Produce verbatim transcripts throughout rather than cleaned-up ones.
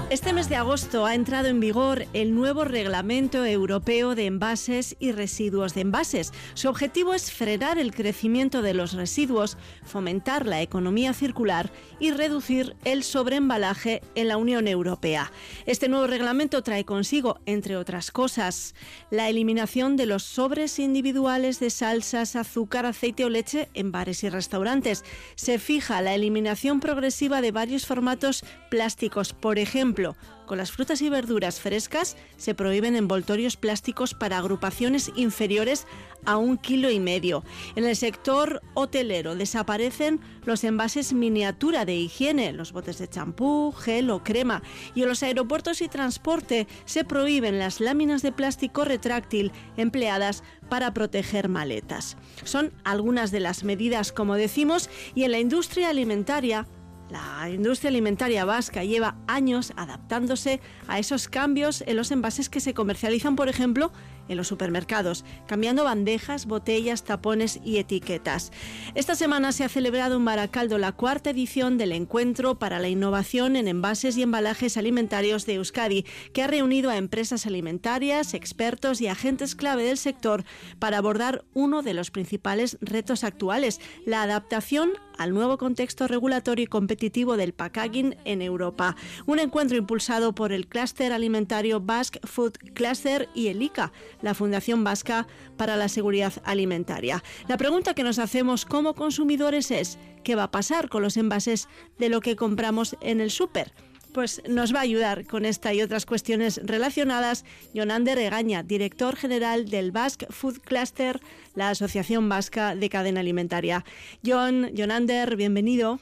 Este mes de agosto ha entrado en vigor el nuevo Reglamento Europeo de Envases y Residuos de Envases. Su objetivo es frenar el crecimiento de los residuos, fomentar la economía circular y reducir el sobreembalaje en la Unión Europea. Este nuevo reglamento trae consigo, entre otras cosas, la eliminación de los sobres individuales de salsas, azúcar, aceite o leche en bares y restaurantes. Se fija la eliminación progresiva de varios formatos plásticos, por ejemplo, con las frutas y verduras frescas se prohíben envoltorios plásticos para agrupaciones inferiores a un kilo y medio. En el sector hotelero desaparecen los envases miniatura de higiene, los botes de champú, gel o crema. Y en los aeropuertos y transporte se prohíben las láminas de plástico retráctil empleadas para proteger maletas. Son algunas de las medidas, como decimos, y en la industria alimentaria, la industria alimentaria vasca lleva años adaptándose a esos cambios en los envases que se comercializan, por ejemplo, en los supermercados, cambiando bandejas, botellas, tapones y etiquetas. Esta semana se ha celebrado en Baracaldo la cuarta edición del Encuentro para la Innovación en Envases y Embalajes Alimentarios de Euskadi, que ha reunido a empresas alimentarias, expertos y agentes clave del sector para abordar uno de los principales retos actuales, la adaptación al nuevo contexto regulatorio y competitivo del packaging en Europa. Un encuentro impulsado por el Clúster Alimentario Basque Food Cluster y el I C A, la Fundación Vasca para la Seguridad Alimentaria. La pregunta que nos hacemos como consumidores es: ¿qué va a pasar con los envases de lo que compramos en el súper? Pues nos va a ayudar con esta y otras cuestiones relacionadas Jon Ander Egaña, director general del Basque Food Cluster, la Asociación Vasca de Cadena Alimentaria. Jon, Jon Ander, bienvenido.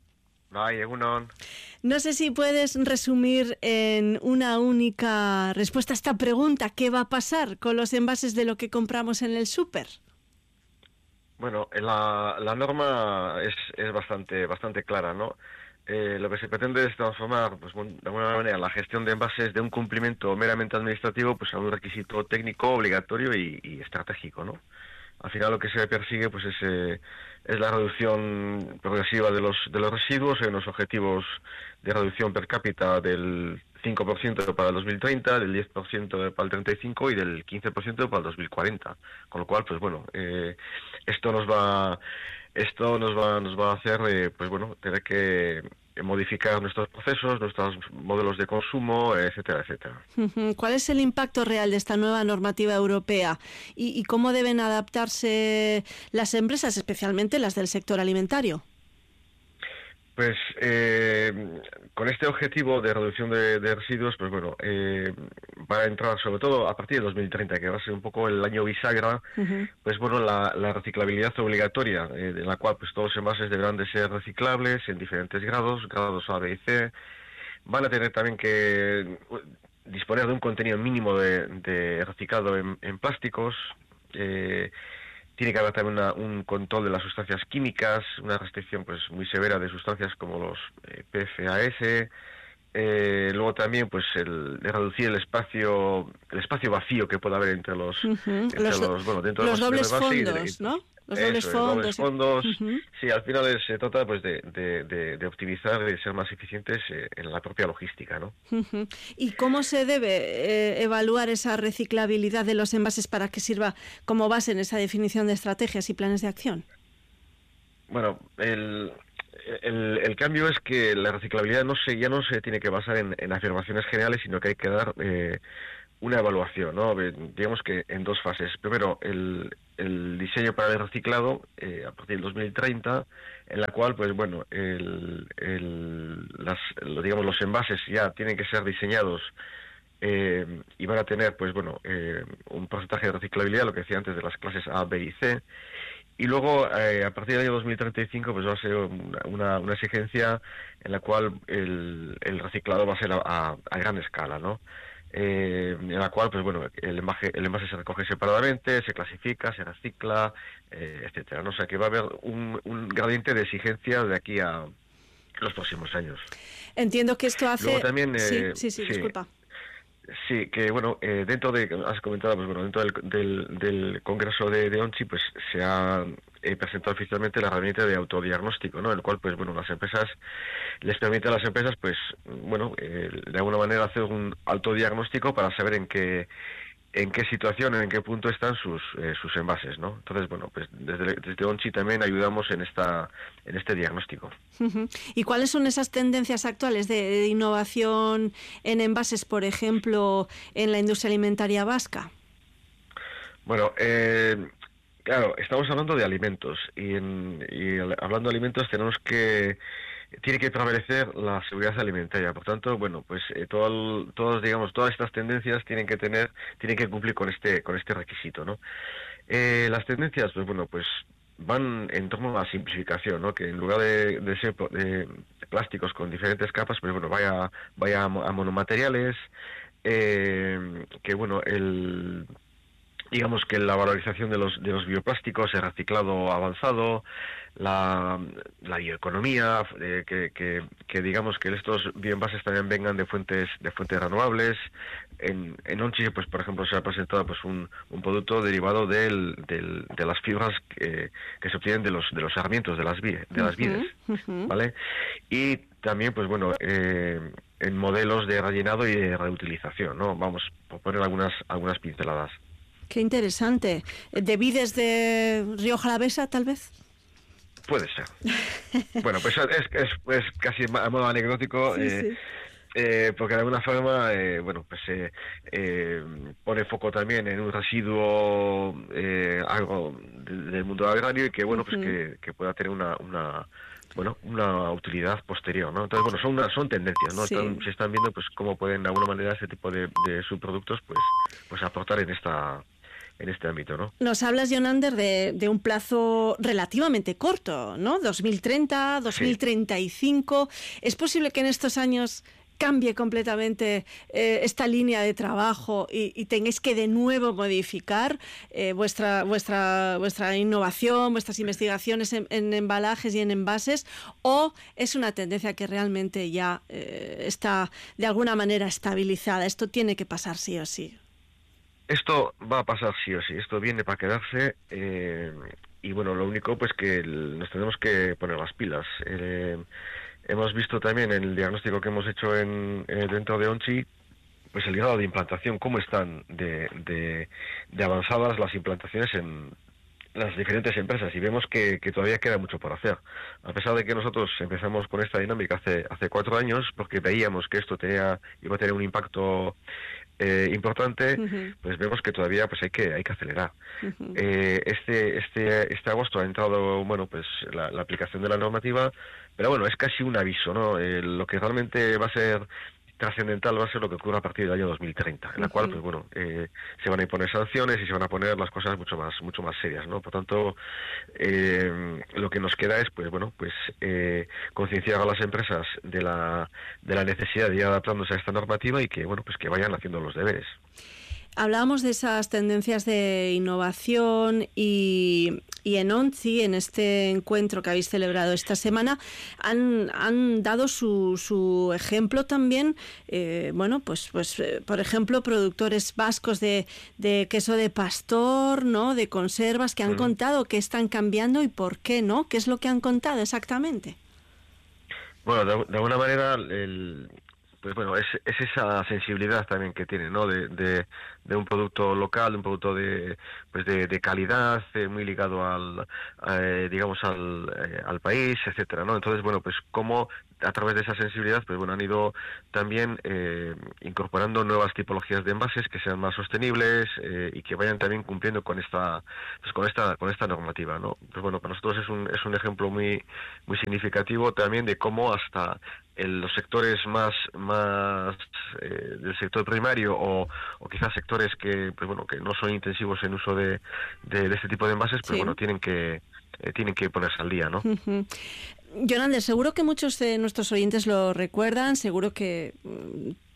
Bai, egunon. No sé si puedes resumir en una única respuesta a esta pregunta: ¿qué va a pasar con los envases de lo que compramos en el súper? Bueno, la, la norma es, es bastante, bastante clara, ¿no? Eh, lo que se pretende es transformar, pues, de alguna manera, la gestión de envases de un cumplimiento meramente administrativo, pues, a un requisito técnico obligatorio y, y estratégico, ¿no? Al final lo que se persigue, pues, es, eh, es la reducción progresiva de los de los residuos en los objetivos de reducción per cápita del cinco por ciento para el dos mil treinta, del diez por ciento para el treinta y cinco y del quince por ciento para el dos mil cuarenta. Con lo cual, pues bueno, eh, esto nos va esto nos va nos va a hacer, eh, pues bueno, tener que modificar nuestros procesos, nuestros modelos de consumo, etcétera, etcétera. ¿Cuál es el impacto real de esta nueva normativa europea y, y cómo deben adaptarse las empresas, especialmente las del sector alimentario? Pues eh, con este objetivo de reducción de, de residuos, pues bueno, eh, va a entrar sobre todo a partir de dos mil treinta, que va a ser un poco el año bisagra, uh-huh. Pues bueno, la, la reciclabilidad obligatoria, eh, en la cual pues todos los envases deberán de ser reciclables en diferentes grados, grados A, B y C. Van a tener también que disponer de un contenido mínimo de, de reciclado en, en plásticos. Eh, Tiene que haber también una, un control de las sustancias químicas, una restricción pues muy severa de sustancias como los eh, P F A S. Eh, luego también pues el de reducir el espacio el espacio vacío que pueda haber entre los, uh-huh. entre los, los bueno dentro los de los dobles fondos, de, ¿no? Los eso, dobles fondos. dobles fondos. Uh-huh. Sí, al final es, se trata pues de, de, de, de optimizar, de ser más eficientes eh, en la propia logística, ¿no? Uh-huh. ¿Y cómo se debe eh, evaluar esa reciclabilidad de los envases para que sirva como base en esa definición de estrategias y planes de acción? Bueno, el El, el cambio es que la reciclabilidad no se, ya no se tiene que basar en, en afirmaciones generales, sino que hay que dar eh, una evaluación, ¿no? Digamos que en dos fases. Primero, el, el diseño para el reciclado eh, a partir del dos mil treinta, en la cual, pues bueno, el, el, las, digamos, los envases ya tienen que ser diseñados eh, y van a tener, pues bueno, eh, un porcentaje de reciclabilidad, lo que decía antes, de las clases A, B y C. Y luego, eh, a partir del año dos mil treinta y cinco, pues va a ser una, una, una exigencia en la cual el, el reciclado va a ser a, a, a gran escala, ¿no? Eh, en la cual, pues bueno, el envase, el envase se recoge separadamente, se clasifica, se recicla, eh, etcétera, ¿no? O sea que va a haber un, un gradiente de exigencia de aquí a los próximos años. Entiendo que esto hace... Luego también, eh, sí, sí, sí, sí, disculpa. Sí, que bueno, eh, dentro de, has comentado, pues bueno, dentro del, del, del Congreso de, de ONCHI, pues se ha eh, presentado oficialmente la herramienta de autodiagnóstico, ¿no? El cual, pues bueno, las empresas, les permite a las empresas, pues, bueno, eh, de alguna manera hacer un autodiagnóstico para saber en qué en qué situación, en qué punto están sus eh, sus envases, ¿no? Entonces, bueno, pues desde, desde ONCHI también ayudamos en esta en este diagnóstico. Uh-huh. ¿Y cuáles son esas tendencias actuales de, de innovación en envases, por ejemplo, en la industria alimentaria vasca? Bueno, eh, claro, estamos hablando de alimentos y, en, y hablando de alimentos tenemos que tiene que prevalecer la seguridad alimentaria. Por tanto, bueno, pues eh, todo el, todos, digamos, todas estas tendencias tienen que tener, tienen que cumplir con este, con este requisito, ¿no? Eh, las tendencias, pues bueno, pues van en torno a la simplificación, ¿no? Que en lugar de, de ser de plásticos con diferentes capas, pues bueno, vaya, vaya a monomateriales, eh, que bueno, el digamos que la valorización de los de los bioplásticos, el reciclado avanzado, la, la bioeconomía, eh, que, que, que digamos que estos bioenvases también vengan de fuentes de fuentes renovables. En, en ONCHI, pues por ejemplo, se ha presentado pues un, un producto derivado del, del, de las fibras que, que se obtienen de los de los sarmientos de las vides, de las vides, uh-huh. ¿Vale? Y también, pues bueno, eh, en modelos de rellenado y de reutilización, ¿no? Vamos a poner algunas algunas pinceladas. Qué interesante. ¿De vides de Rioja Alavesa, tal vez? Puede ser. Bueno, pues es, es, es casi a modo anecdótico, sí, eh, sí. Eh, porque de alguna forma, eh, bueno, pues eh, eh, pone foco también en un residuo, eh, algo de, del mundo agrario y que, bueno, pues uh-huh. que, que pueda tener una... una bueno, una utilidad posterior, ¿no? Entonces, bueno, son una, son tendencias, ¿no? Sí. Están, se están viendo, pues, cómo pueden, de alguna manera, ese tipo de, de subproductos, pues, pues aportar en esta... en este ámbito, ¿no? Nos hablas, Jon Ander, de, de un plazo relativamente corto, ¿no? dos mil treinta, dos mil treinta y cinco. Sí. ¿Es posible que en estos años cambie completamente eh, esta línea de trabajo y, y tengáis que de nuevo modificar eh, vuestra vuestra vuestra innovación, vuestras investigaciones en, en embalajes y en envases, o es una tendencia que realmente ya eh, está de alguna manera estabilizada? Esto tiene que pasar sí o sí. Esto va a pasar sí o sí, esto viene para quedarse, eh, y bueno, lo único pues que el, nos tenemos que poner las pilas. Eh, hemos visto también en el diagnóstico que hemos hecho en, eh, dentro de ONCHI, pues el grado de implantación, cómo están de, de, de avanzadas las implantaciones en las diferentes empresas, y vemos que, que todavía queda mucho por hacer. A pesar de que nosotros empezamos con esta dinámica hace, hace cuatro años, porque veíamos que esto tenía, iba a tener un impacto Eh, importante, uh-huh. pues vemos que todavía pues hay que hay que acelerar. Uh-huh. Eh, este este este agosto ha entrado, bueno, pues la, la aplicación de la normativa, pero bueno, es casi un aviso, ¿no? Eh, lo que realmente va a ser trascendental va a ser lo que ocurra a partir del año dos mil treinta, en la uh-huh. cual, pues bueno, eh, se van a imponer sanciones y se van a poner las cosas mucho más mucho más serias, ¿no? Por tanto, eh, lo que nos queda es, pues bueno, pues eh, concienciar a las empresas de la de la necesidad de ir adaptándose a esta normativa y que, bueno, pues que vayan haciendo los deberes. Hablábamos de esas tendencias de innovación y, y en ONCHI, en este encuentro que habéis celebrado esta semana, han, han dado su, su ejemplo también, eh, bueno, pues, pues eh, por ejemplo, productores vascos de, de queso de pastor, ¿no? De conservas, que han uh-huh. contado qué están cambiando y por qué, ¿no? ¿Qué es lo que han contado exactamente? Bueno, de, de alguna manera, el... pues bueno, es, es esa sensibilidad también que tiene, ¿no? De, de, de un producto local, de un producto de pues de, de calidad, eh, muy ligado al, eh, digamos, al, eh, al país, etcétera, ¿no? Entonces, bueno, pues cómo a través de esa sensibilidad, pues bueno, han ido también eh, incorporando nuevas tipologías de envases que sean más sostenibles eh, y que vayan también cumpliendo con esta, pues con esta, con esta normativa, ¿no? Pues bueno, para nosotros es un, es un ejemplo muy, muy significativo también de cómo hasta en los sectores más más eh, del sector primario o, o quizás sectores que pues bueno que no son intensivos en uso de, de, de este tipo de envases, pues sí. bueno tienen que eh, tienen que ponerse al día, ¿no? Uh-huh. Jon Ander, seguro que muchos de nuestros oyentes lo recuerdan, seguro que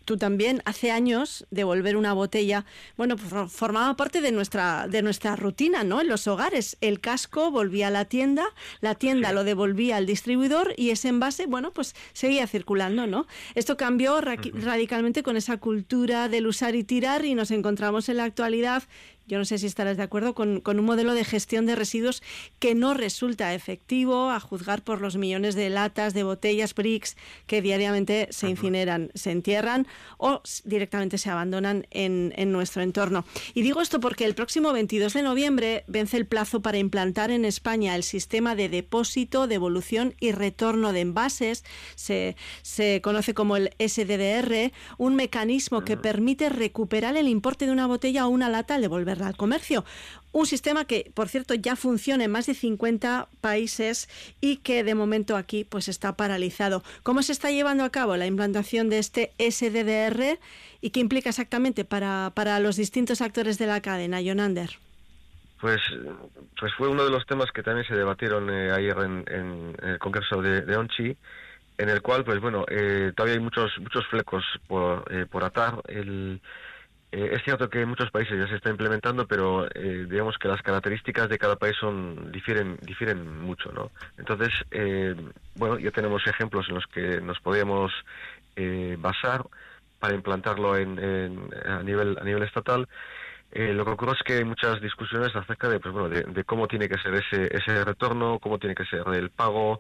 tú también, hace años devolver una botella, bueno, pues formaba parte de nuestra de nuestra rutina, ¿no? En los hogares, el casco volvía a la tienda, la tienda sí. lo devolvía al distribuidor y ese envase, bueno, pues seguía circulando, ¿no? Esto cambió ra- uh-huh. radicalmente con esa cultura del usar y tirar y nos encontramos en la actualidad, yo no sé si estarás de acuerdo, con, con un modelo de gestión de residuos que no resulta efectivo, a juzgar por los millones de latas, de botellas, bricks que diariamente se incineran, se entierran o directamente se abandonan en, en nuestro entorno. Y digo esto porque el próximo veintidós de noviembre vence el plazo para implantar en España el sistema de depósito, devolución y retorno de envases. Se, se conoce como el S D D R, un mecanismo que permite recuperar el importe de una botella o una lata al devolverla al comercio. Un sistema que, por cierto, ya funciona en más de cincuenta países y que de momento aquí pues está paralizado. ¿Cómo se está llevando a cabo la implantación de este S D D R y qué implica exactamente para, para los distintos actores de la cadena, Jonander? Pues, pues fue uno de los temas que también se debatieron eh, ayer en, en, en el Congreso de, de ONCHI, en el cual, pues bueno, eh, todavía hay muchos muchos flecos por, eh, por atar. El Eh, es cierto que en muchos países ya se está implementando, pero eh, digamos que las características de cada país son difieren difieren mucho, ¿no? Entonces, eh, bueno, ya tenemos ejemplos en los que nos podemos eh, basar para implantarlo en, en, a nivel a nivel estatal. Eh, lo que ocurre es que hay muchas discusiones acerca de, pues bueno, de, de cómo tiene que ser ese ese retorno, cómo tiene que ser el pago,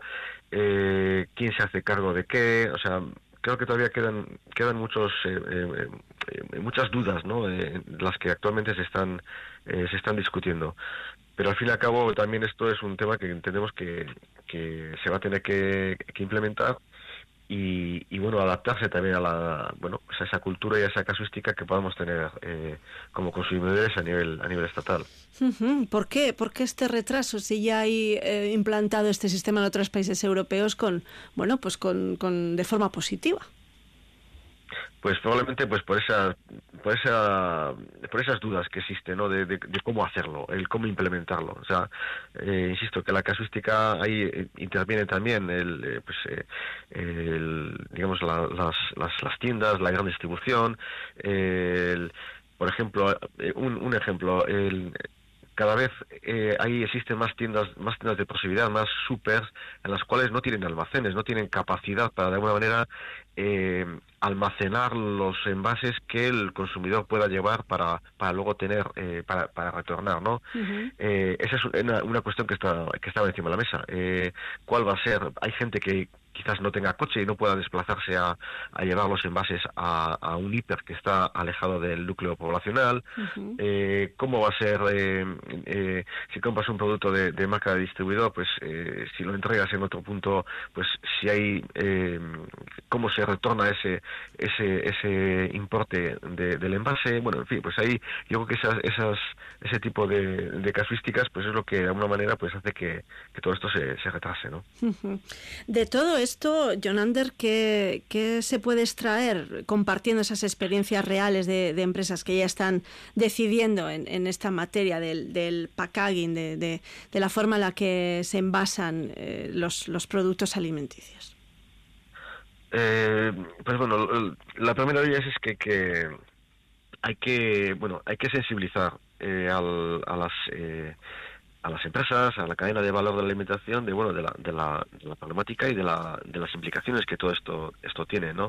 eh, quién se hace cargo de qué, o sea, creo que todavía quedan quedan muchos eh, eh, eh, muchas dudas, ¿no? Eh, las que actualmente se están eh, se están discutiendo. Pero al fin y al cabo también esto es un tema que entendemos que, que se va a tener que, que implementar y, y bueno, adaptarse también a la bueno pues a esa cultura y a esa casuística que podamos tener eh, como consumidores a nivel a nivel estatal. ¿Por qué? ¿Por qué este retraso si ya hay eh, implantado este sistema en otros países europeos con bueno pues con, con de forma positiva? Pues probablemente pues por esa por esa por esas dudas que existen, ¿no? De, de, de cómo hacerlo, el cómo implementarlo. O sea, eh, insisto que la casuística ahí eh, interviene también el eh, pues eh, el, digamos la, las, las las tiendas, la gran distribución, eh, el, por ejemplo eh, un, un ejemplo el cada vez eh, ahí existen más tiendas, más tiendas de proximidad, más supers, en las cuales no tienen almacenes, no tienen capacidad para de alguna manera eh, almacenar los envases que el consumidor pueda llevar para, para luego tener, eh, para, para retornar, ¿no? Uh-huh. Eh, esa es una, una cuestión que está que estaba encima de la mesa. Eh, ¿Cuál va a ser? Hay gente que quizás no tenga coche y no pueda desplazarse a, a llevar los envases a, a un hiper que está alejado del núcleo poblacional. Uh-huh. Eh, ¿Cómo va a ser eh, eh, si compras un producto de, de marca de distribuidor? Pues eh, si lo entregas en otro punto, pues si hay eh, cómo se retorna ese ese ese importe de, del envase. Bueno, en fin, pues ahí yo creo que esas esas ese tipo de, de casuísticas pues es lo que de alguna manera pues hace que, que todo esto se, se retrase, ¿no? Uh-huh. De todo esto, Jonander, ¿qué, ¿qué se puede extraer compartiendo esas experiencias reales de, de empresas que ya están decidiendo en, en esta materia del, del packaging, de, de, de la forma en la que se envasan eh, los, los productos alimenticios? Eh, pues bueno, la primera de ellas es que, que hay que bueno hay que sensibilizar eh, al, a las eh, a las empresas, a la cadena de valor de la alimentación, de bueno de la de la, de la problemática y de la de las implicaciones que todo esto esto tiene, ¿no?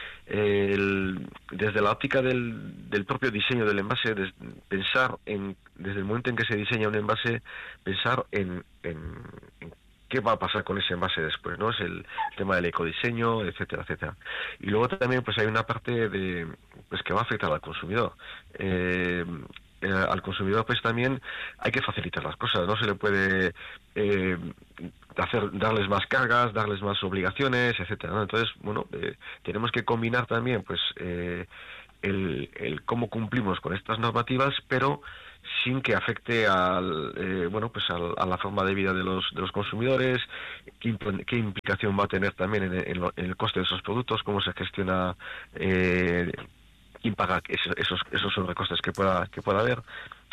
El, desde la óptica del, del propio diseño del envase, des, pensar en desde el momento en que se diseña un envase, pensar en, en, en qué va a pasar con ese envase después, ¿no? Es el, el tema del ecodiseño, etcétera, etcétera. Y luego también pues hay una parte de pues que va a afectar al consumidor. Eh, eh, al consumidor pues también hay que facilitar las cosas, no se le puede eh, hacer darles más cargas, darles más obligaciones, etcétera, ¿no? Entonces, bueno, eh, tenemos que combinar también pues eh, el, el cómo cumplimos con estas normativas, pero sin que afecte al eh, bueno pues al, a la forma de vida de los de los consumidores, qué, qué implicación va a tener también en, en, lo, en el coste de esos productos, cómo se gestiona, eh, quién paga esos esos, esos sobrecostes que pueda que pueda haber.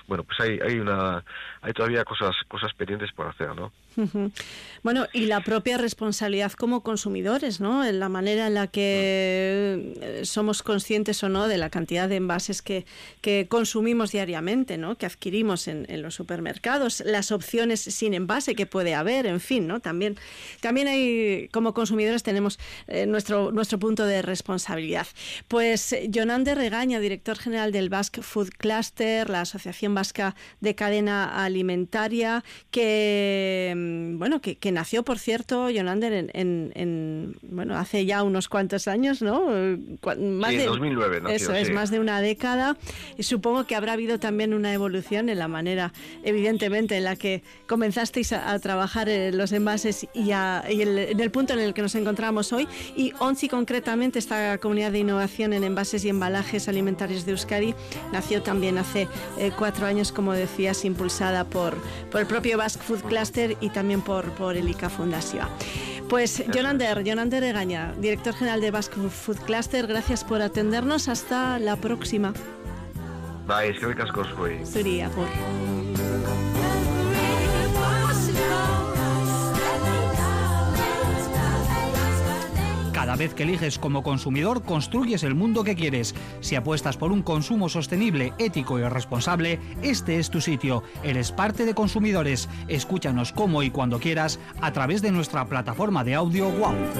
bueno, pues hay hay una hay todavía cosas cosas pendientes por hacer, ¿no? Uh-huh. Bueno, y la propia responsabilidad como consumidores, ¿no? En la manera en la que somos conscientes o no de la cantidad de envases que, que consumimos diariamente, ¿no? Que adquirimos en, en los supermercados, las opciones sin envase que puede haber, en fin, ¿no? También, también hay, como consumidores tenemos eh, nuestro, nuestro punto de responsabilidad. Pues Yonander Regaña, director general del Basque Food Cluster, la Asociación Vasca de Cadena Alimentaria, que bueno, que, que nació, por cierto, Yonander, en, en, en bueno, hace ya unos cuantos años, ¿no? Más sí, de, en dos mil nueve nació, eso es, sí. más de una década. Y supongo que habrá habido también una evolución en la manera, evidentemente, en la que comenzasteis a, a trabajar en los envases y, a, y el, en el punto en el que nos encontramos hoy. Y ONCI, concretamente, esta comunidad de innovación en envases y embalajes alimentarios de Euskadi, nació también hace eh, cuatro años, como decías, impulsada por, por el propio Basque Food Cluster y también por, por el I C A Fundazioa. Pues Yonander, Yonander Regaña, director general de Basque Food Cluster, gracias por atendernos. Hasta la próxima. Bai, eskerrik asko zuei. Zuri, agur. Cada vez que eliges como consumidor, construyes el mundo que quieres. Si apuestas por un consumo sostenible, ético y responsable, este es tu sitio. Eres parte de Consumidores. Escúchanos como y cuando quieras a través de nuestra plataforma de audio Wow.